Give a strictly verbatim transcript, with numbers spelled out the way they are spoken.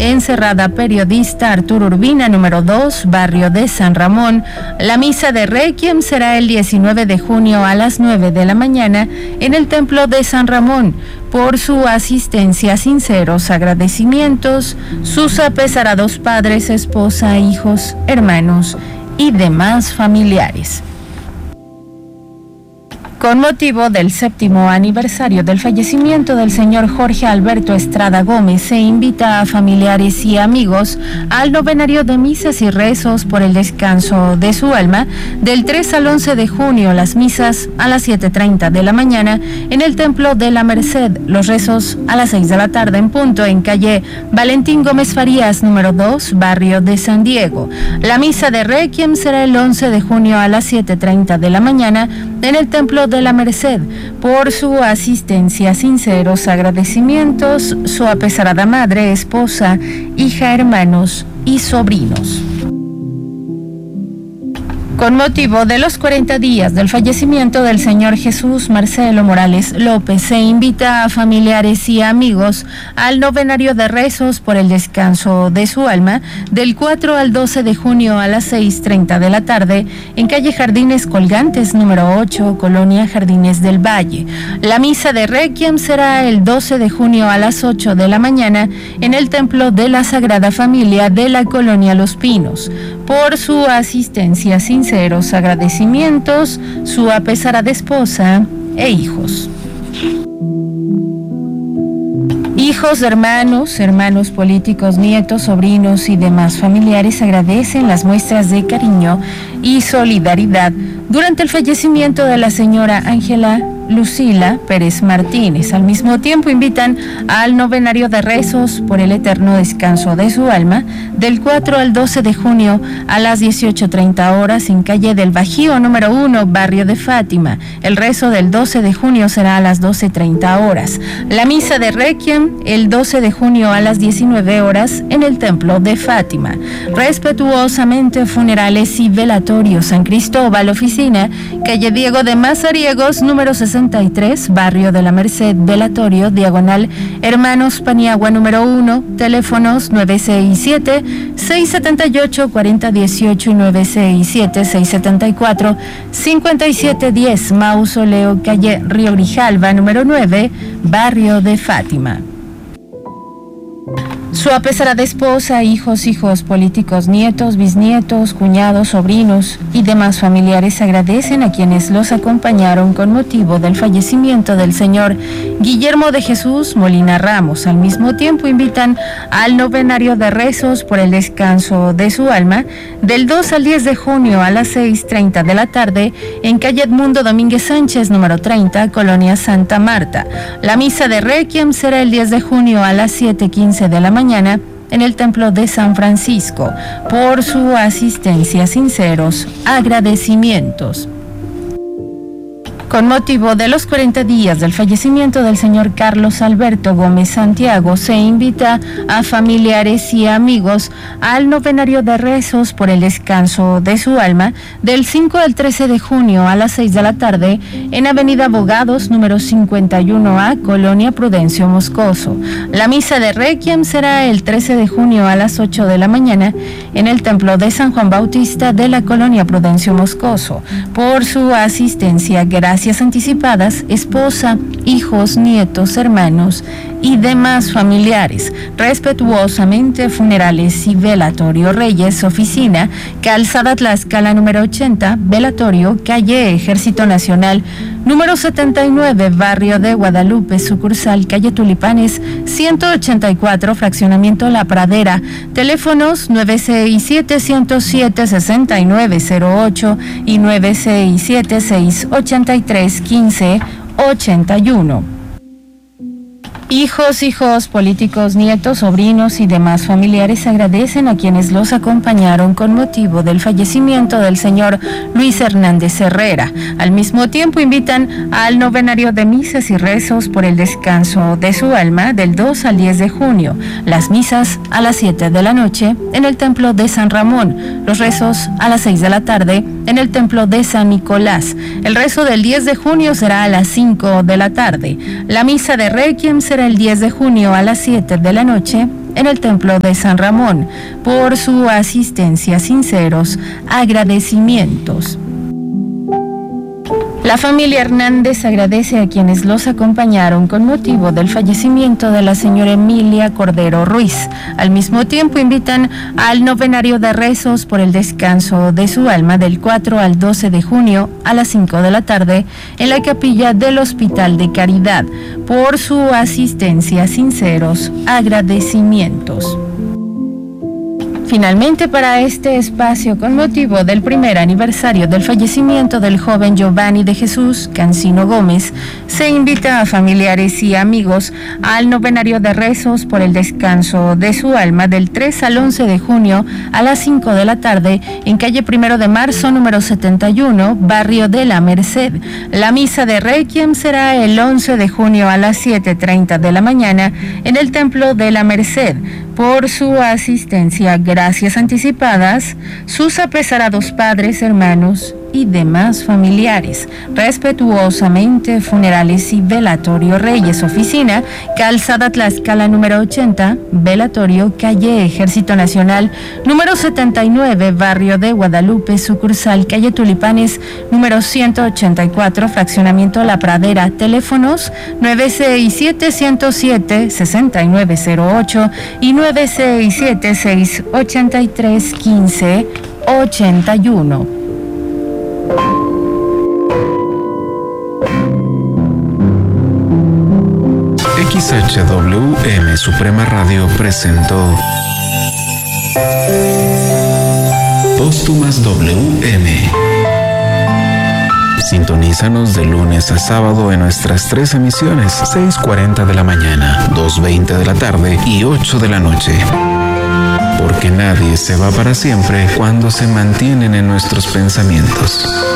Encerrada Periodista Arturo Urbina, número dos, barrio de San Ramón. La misa de Requiem será el diecinueve de junio a las nueve de la mañana en el Templo de San Ramón. Por su asistencia, sinceros agradecimientos, sus apesarados padres, esposa, hijos, hermanos y demás familiares. Con motivo del séptimo aniversario del fallecimiento del señor Jorge Alberto Estrada Gómez, se invita a familiares y amigos al novenario de misas y rezos por el descanso de su alma del tres al once de junio, las misas a las siete treinta de la mañana en el Templo de la Merced, los rezos a las seis de la tarde en punto en calle Valentín Gómez Farías, número dos, barrio de San Diego. La misa de Requiem será el once de junio a las siete treinta de la mañana en el Templo de la Merced. Por su asistencia, sinceros agradecimientos, su apesarada madre, esposa, hija, hermanos y sobrinos. Con motivo de los cuarenta días del fallecimiento del señor Jesús Marcelo Morales López, se invita a familiares y amigos al novenario de rezos por el descanso de su alma del cuatro al doce de junio a las seis treinta de la tarde en calle Jardines Colgantes, número ocho, Colonia Jardines del Valle. La misa de Requiem será el doce de junio a las ocho de la mañana en el Templo de la Sagrada Familia de la Colonia Los Pinos. Por su asistencia, sinceros agradecimientos, su apesarada esposa e hijos. Hijos, hermanos, hermanos políticos, nietos, sobrinos y demás familiares agradecen las muestras de cariño y solidaridad durante el fallecimiento de la señora Ángela Lucila Pérez Martínez. Al mismo tiempo invitan al novenario de rezos por el eterno descanso de su alma del cuatro al doce de junio a las dieciocho treinta horas en calle del Bajío número uno, barrio de Fátima. El rezo del doce de junio será a las doce treinta horas. La misa de Requiem el doce de junio a las diecinueve horas en el Templo de Fátima. Respetuosamente, funerales y velatorio San Cristóbal, oficina, calle Diego de Mazariegos, número sesenta y tres, barrio de la Merced, velatorio, diagonal Hermanos Paniagua número uno, teléfonos nueve seis siete, seis siete ocho, cuatro cero uno ocho y nueve seis siete, seis siete cuatro, cinco siete uno cero, Mausoleo, calle Río Grijalva número nueve, barrio de Fátima. Su apesarada esposa, hijos, hijos políticos, nietos, bisnietos, cuñados, sobrinos y demás familiares agradecen a quienes los acompañaron con motivo del fallecimiento del señor Guillermo de Jesús Molina Ramos. Al mismo tiempo invitan al novenario de rezos por el descanso de su alma del dos al diez de junio a las seis treinta de la tarde en calle Edmundo Domínguez Sánchez, número treinta, Colonia Santa Marta. La misa de Requiem será el diez de junio a las siete quince de la mañana en el Templo de San Francisco. Por su asistencia, sinceros agradecimientos. Con motivo de los cuarenta días del fallecimiento del señor Carlos Alberto Gómez Santiago, se invita a familiares y amigos al novenario de rezos por el descanso de su alma del cinco al trece de junio a las seis de la tarde en Avenida Abogados, número cincuenta y uno A, Colonia Prudencio Moscoso. La misa de Requiem será el trece de junio a las ocho de la mañana en el Templo de San Juan Bautista de la Colonia Prudencio Moscoso. Por su asistencia, gracias anticipadas, esposa, hijos, nietos, hermanos y demás familiares. Respetuosamente, funerales y velatorio Reyes, oficina, Calzada Tlaxcala número ochenta, velatorio, calle Ejército Nacional número setenta y nueve, barrio de Guadalupe, sucursal, calle Tulipanes ciento ochenta y cuatro, fraccionamiento La Pradera. Teléfonos nueve seis siete, uno cero siete, seis nueve cero ocho y nueve seis siete, seis ocho tres, uno cinco ocho uno. Hijos, hijos políticos, nietos, sobrinos y demás familiares agradecen a quienes los acompañaron con motivo del fallecimiento del señor Luis Hernández Herrera. Al mismo tiempo invitan al novenario de misas y rezos por el descanso de su alma del dos al diez de junio. Las misas a las siete de la noche en el Templo de San Ramón. Los rezos a las seis de la tarde en el Templo de San Nicolás. El rezo del diez de junio será a las cinco de la tarde. La misa de Requiem será el diez de junio a las siete de la noche en el Templo de San Ramón. Por su asistencia, sinceros agradecimientos. La familia Hernández agradece a quienes los acompañaron con motivo del fallecimiento de la señora Emilia Cordero Ruiz. Al mismo tiempo invitan al novenario de rezos por el descanso de su alma del cuatro al doce de junio a las cinco de la tarde en la capilla del Hospital de Caridad. Por su asistencia, sinceros agradecimientos. Finalmente, para este espacio, con motivo del primer aniversario del fallecimiento del joven Giovanni de Jesús Cancino Gómez, se invita a familiares y amigos al novenario de rezos por el descanso de su alma del tres al once de junio a las cinco de la tarde en calle Primero de Marzo, número setenta y uno, barrio de La Merced. La misa de Requiem será el once de junio a las siete treinta de la mañana en el Templo de La Merced. Por su asistencia, gracias anticipadas, sus apresarados padres, hermanos y demás familiares. Respetuosamente, Funerales y Velatorio Reyes, oficina, Calzada Tlaxcala número ochenta, Velatorio, calle Ejército Nacional, número setenta y nueve, barrio de Guadalupe, sucursal, calle Tulipanes, número ciento ochenta y cuatro, fraccionamiento La Pradera. Teléfonos nueve seis siete, uno cero siete, seis nueve cero ocho y nueve seis siete, seis ocho tres, uno cinco ocho uno. X H W M Suprema Radio presentó Póstumas W M. Sintonízanos de lunes a sábado en nuestras tres emisiones, seis cuarenta de la mañana, dos veinte de la tarde y ocho de la noche. Porque nadie se va para siempre cuando se mantienen en nuestros pensamientos.